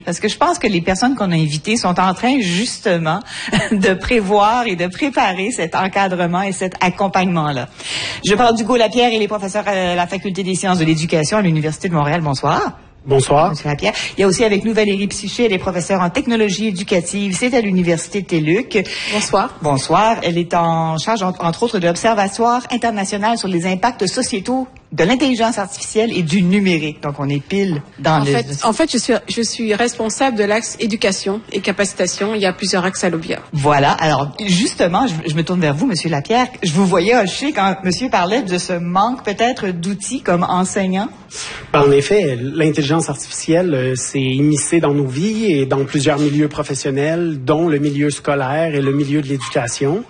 Parce que je pense que les personnes qu'on a invitées sont en train justement de prévoir et de préparer cet encadrement et cet accompagnement-là. Je parle d'Hugo Lapierre, il est professeur à la Faculté des sciences de l'éducation à l'Université de Montréal. Bonsoir. Bonsoir. Monsieur Lapierre. Il y a aussi avec nous Valérie Psyché, elle est professeure en technologie éducative, c'est à l'Université de TÉLUQ. Bonsoir. Bonsoir. Elle est en charge, entre autres, de l'Observatoire international sur les impacts sociétaux de l'intelligence artificielle et du numérique. Donc, on est pile dans En fait, je suis responsable de l'axe éducation et capacitation. Il y a plusieurs axes à l'OBIA. Voilà. Alors, justement, je me tourne vers vous, Monsieur Lapierre. Je vous voyais hocher quand Monsieur parlait de ce manque peut-être d'outils comme enseignant. En effet, l'intelligence artificielle s'est immiscée dans nos vies et dans plusieurs milieux professionnels, dont le milieu scolaire et le milieu de l'éducation.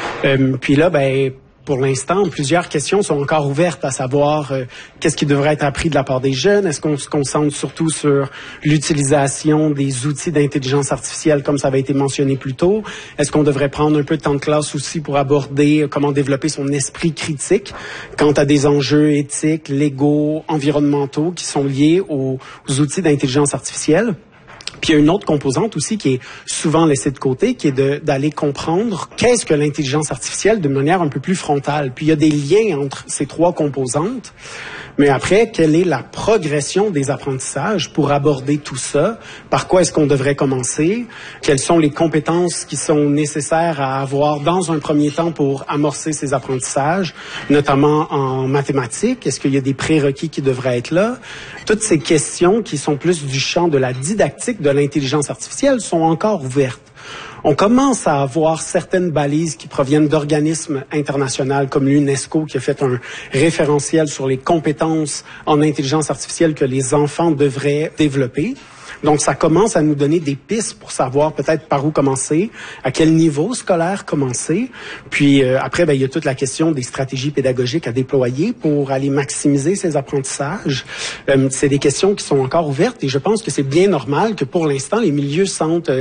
Puis là, pour l'instant, plusieurs questions sont encore ouvertes, à savoir qu'est-ce qui devrait être appris de la part des jeunes. Est-ce qu'on se concentre surtout sur l'utilisation des outils d'intelligence artificielle, comme ça avait été mentionné plus tôt? Est-ce qu'on devrait prendre un peu de temps de classe aussi pour aborder comment développer son esprit critique quant à des enjeux éthiques, légaux, environnementaux qui sont liés aux outils d'intelligence artificielle? Puis il y a une autre composante aussi qui est souvent laissée de côté, qui est d'aller comprendre qu'est-ce que l'intelligence artificielle de manière un peu plus frontale. Puis il y a des liens entre ces trois composantes. Mais après, quelle est la progression des apprentissages pour aborder tout ça? Par quoi est-ce qu'on devrait commencer? Quelles sont les compétences qui sont nécessaires à avoir dans un premier temps pour amorcer ces apprentissages, notamment en mathématiques? Est-ce qu'il y a des prérequis qui devraient être là? Toutes ces questions qui sont plus du champ de la didactique de l'intelligence artificielle sont encore ouvertes. On commence à avoir certaines balises qui proviennent d'organismes internationaux comme l'UNESCO qui a fait un référentiel sur les compétences en intelligence artificielle que les enfants devraient développer. Donc, ça commence à nous donner des pistes pour savoir peut-être par où commencer, à quel niveau scolaire commencer. Puis après, il y a toute la question des stratégies pédagogiques à déployer pour aller maximiser ces apprentissages. C'est des questions qui sont encore ouvertes et je pense que c'est bien normal que pour l'instant, les milieux sentent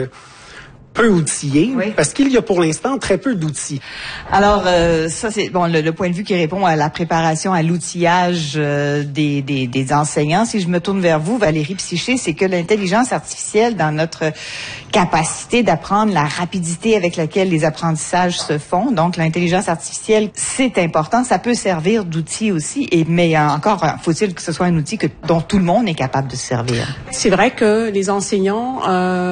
peu outillés, oui, parce qu'il y a pour l'instant très peu d'outils. Alors, ça c'est bon le point de vue qui répond à la préparation, à l'outillage des enseignants. Si je me tourne vers vous, Valérie Psyché, c'est que l'intelligence artificielle, dans notre capacité d'apprendre, la rapidité avec laquelle les apprentissages se font, donc l'intelligence artificielle, c'est important, ça peut servir d'outil aussi, mais encore, faut-il que ce soit un outil dont tout le monde est capable de se servir. C'est vrai que les enseignants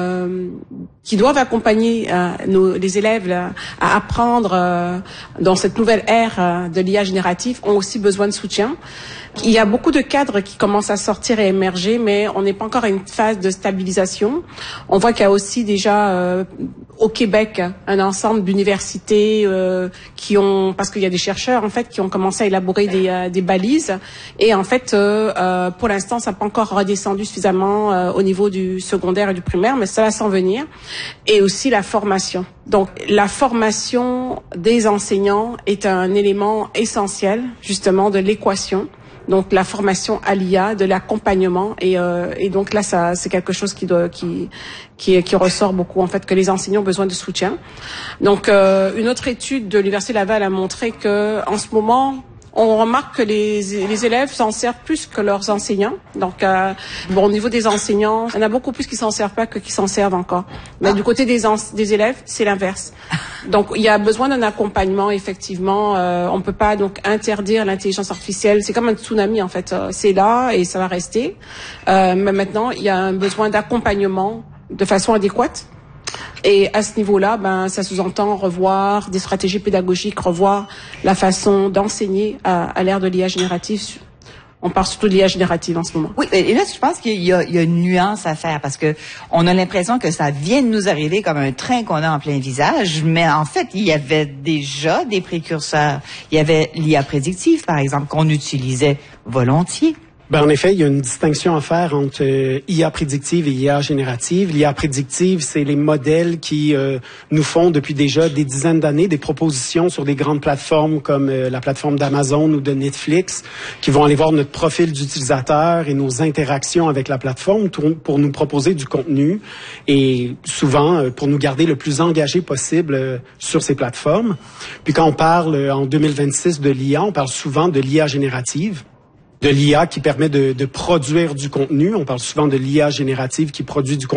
qui doivent accompagner les élèves à apprendre dans cette nouvelle ère de l'IA générative ont aussi besoin de soutien. Il y a beaucoup de cadres qui commencent à sortir et émerger, mais on n'est pas encore à une phase de stabilisation. On voit qu'il y a aussi déjà au Québec un ensemble d'universités parce qu'il y a des chercheurs en fait qui ont commencé à élaborer des balises et en fait pour l'instant ça n'a pas encore redescendu suffisamment au niveau du secondaire et du primaire, mais ça va s'en venir. Et aussi la formation. Donc la formation des enseignants est un élément essentiel justement de l'équation. Donc la formation à l'IA, de l'accompagnement et donc là ça c'est quelque chose qui ressort beaucoup en fait, que les enseignants ont besoin de soutien. Donc une autre étude de l'Université Laval a montré que en ce moment on remarque que les élèves s'en servent plus que leurs enseignants. Donc, au niveau des enseignants, il y en a beaucoup plus qui s'en servent pas que qui s'en servent encore. Mais du côté des élèves, c'est l'inverse. Donc, il y a besoin d'un accompagnement, effectivement. On peut pas donc interdire l'intelligence artificielle. C'est comme un tsunami, en fait. C'est là et ça va rester. Mais maintenant, il y a un besoin d'accompagnement de façon adéquate. Et à ce niveau-là, ça sous-entend revoir des stratégies pédagogiques, revoir la façon d'enseigner à l'ère de l'IA générative. On parle surtout de l'IA générative en ce moment. Oui, et là, je pense qu'il y a une nuance à faire parce que on a l'impression que ça vient de nous arriver comme un train qu'on a en plein visage, mais en fait, il y avait déjà des précurseurs. Il y avait l'IA prédictive, par exemple, qu'on utilisait volontiers. En effet, il y a une distinction à faire entre IA prédictive et IA générative. L'IA prédictive, c'est les modèles qui nous font depuis déjà des dizaines d'années des propositions sur des grandes plateformes comme la plateforme d'Amazon ou de Netflix, qui vont aller voir notre profil d'utilisateur et nos interactions avec la plateforme pour nous proposer du contenu et souvent pour nous garder le plus engagés possible sur ces plateformes. Puis quand on parle en 2026 de l'IA, on parle souvent de l'IA générative. de l'IA qui permet de produire du contenu. On parle souvent de l'IA générative qui produit du contenu